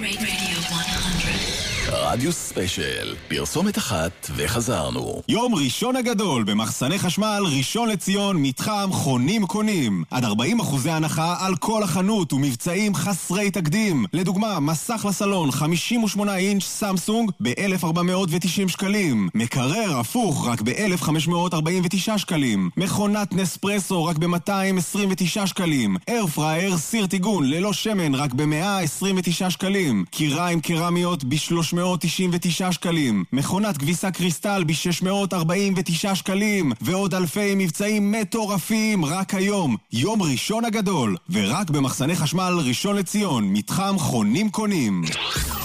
רדיו ספיישל, פרסומת אחת וחזרנו. יום ראשון הגדול במחסני חשמל ראשון לציון, מתחם חונים קונים. עד 40% הנחה על כל החנות ומבצעים חסרי תקדים. לדוגמה, מסך לסלון 58 אינץ' סמסונג ב-1,490 שקלים. מקרר הפוך רק ב-1,549 שקלים. מכונת נספרסו רק ב-229 שקלים. איירפרייר סיר טיגון ללא שמן רק ב-129 שקלים. קיריים קרמיות ב-399 שקלים. מכונת כביסה קריסטל ב-649 שקלים. ועוד אלפי מבצעים מטורפים רק היום. יום ראשון הגדול. ורק במחסני חשמל ראשון לציון, מתחם חונים קונים.